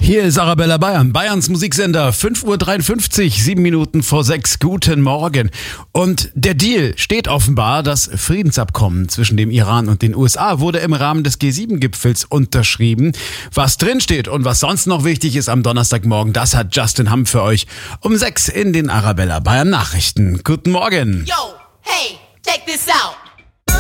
Hier ist Arabella Bayern, Bayerns Musiksender, 5:53 Uhr, 7 Minuten vor 6. Guten Morgen. Und der Deal steht offenbar. Das Friedensabkommen zwischen dem Iran und den USA wurde im Rahmen des G7-Gipfels unterschrieben. Was drinsteht und was sonst noch wichtig ist am Donnerstagmorgen, das hat Justin Hamm für euch um 6 in den Arabella Bayern Nachrichten. Guten Morgen. Yo, hey, check this out.